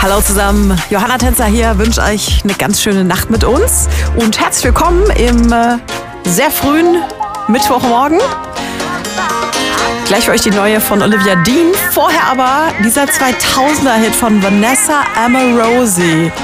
Hallo zusammen, Johanna Tänzer hier, wünsche euch eine ganz schöne Nacht mit uns und herzlich willkommen im sehr frühen Mittwochmorgen. Gleich für euch die neue von Olivia Dean, vorher aber dieser 2000er-Hit von Vanessa Amorosi.